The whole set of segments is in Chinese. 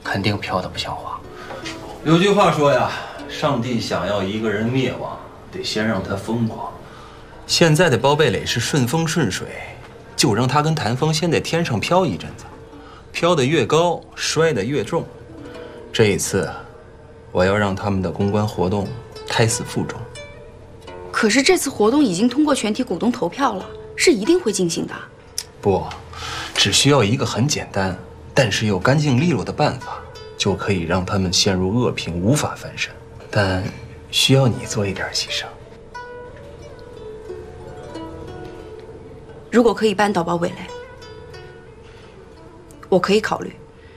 肯定飘得不像话。 有句话说呀，上帝想要一个人灭亡，得先让他疯狂。现在的包贝蕾是顺风顺水，就让他跟谭峰先在天上飘一阵子，飘得越高，摔得越重。这一次，我要让他们的公关活动胎死腹中。 可是这次活动已经通过全体股东投票了，是一定会进行的。 不，只需要一个很简单，但是又干净利落的办法，就可以让他们陷入恶评，无法翻身。但需要你做一点牺牲。 如果可以扳倒包贝蕾，我可以考虑。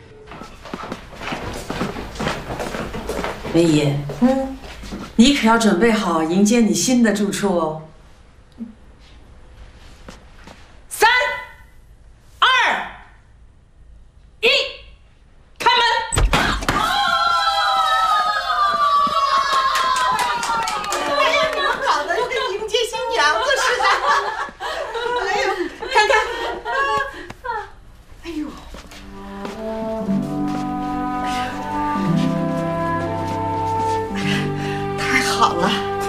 梅姨，你可要准备好迎接你新的住处哦。3、2、1，开门！ 哎呀，你们搞得跟迎接新娘子似的！哎呦，看看，哎呦。好了，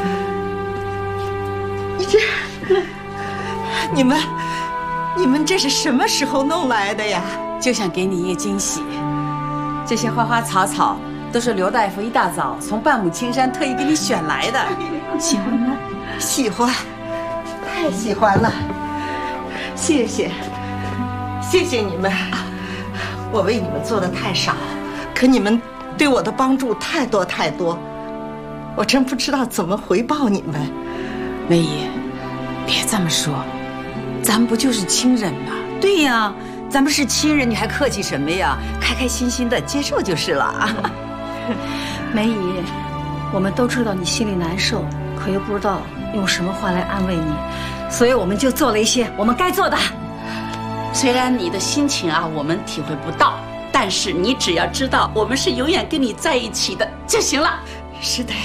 你们这是什么时候弄来的呀？ 就想给你一个惊喜。这些花花草草都是刘大夫一大早从半亩青山特意给你选来的，喜欢吗？ 喜欢，太喜欢了，谢谢你们，我为你们做的太少，可你们对我的帮助太多太多。我真不知道怎么回报你们。 梅姨，别这么说，咱们不就是亲人吗？ 对呀，咱们是亲人，你还客气什么呀？开开心心的接受就是了。 梅姨，我们都知道你心里难受，可又不知道用什么话来安慰你，所以我们就做了一些我们该做的。 虽然你的心情啊，我们体会不到，但是你只要知道我们是永远跟你在一起的就行了。 是的。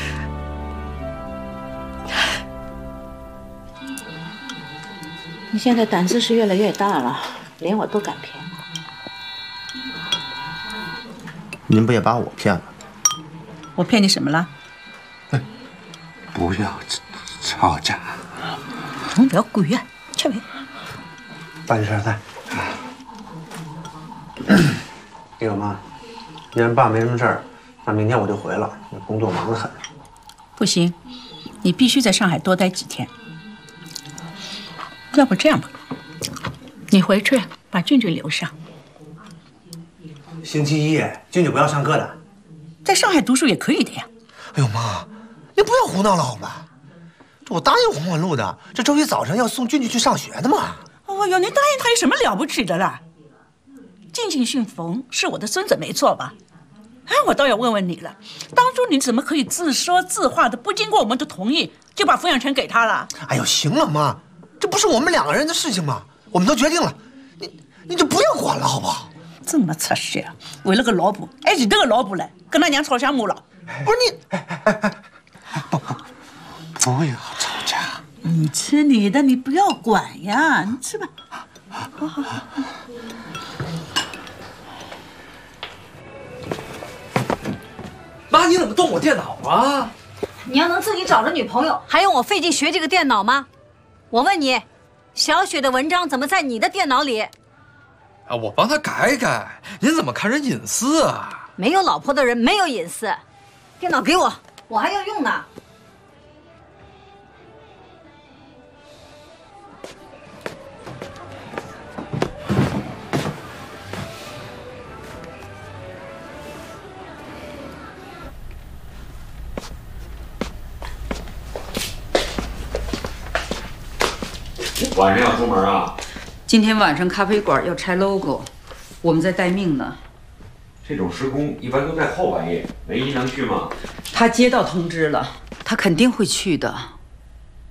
你现在胆子是越来越大了，连我都敢骗。 您不也把我骗了？ 我骗你什么了？ 不要吵架。 你不要鬼啊！去呗。 办事菜。那个妈，既然爸没什么事儿，那明天我就回了。工作忙得很。 不行，你必须在上海多待几天。要不这样吧，你回去把俊俊留下。 星期一，俊俊不要上课的。 在上海读书也可以的呀。 哎呦妈，您不要胡闹了好吧？这我答应洪婉露的，这周一早上要送俊俊去上学的嘛。 哦哟，您答应他有什么了不起的啦？俊俊姓冯，是我的孙子没错吧？哎，我倒要问问你了，当初你怎么可以自说自话的，不经过我们的同意就把抚养权给他了？ 哎呦，行了妈，这不是我们两个人的事情吗？我们都决定了，你就不要管了好不好？ 这么出息啊！为了个老婆，还记得个老婆嘞，跟他娘吵相骂了。 不是你，不要吵架。 你吃你的，你不要管呀，你吃吧。好。 妈，你怎么动我电脑啊？ 你要能自己找着女朋友，还用我费劲学这个电脑吗？我问你，小雪的文章怎么在你的电脑里？ 啊，我帮他改改，您怎么看人隐私啊？ 没有老婆的人没有隐私。电脑给我，我还要用呢。 晚上要出门啊？ 今天晚上咖啡馆要拆 logo， 我们在待命呢。 这种施工一般都在后半夜，梅姨能去吗？ 他接到通知了，他肯定会去的。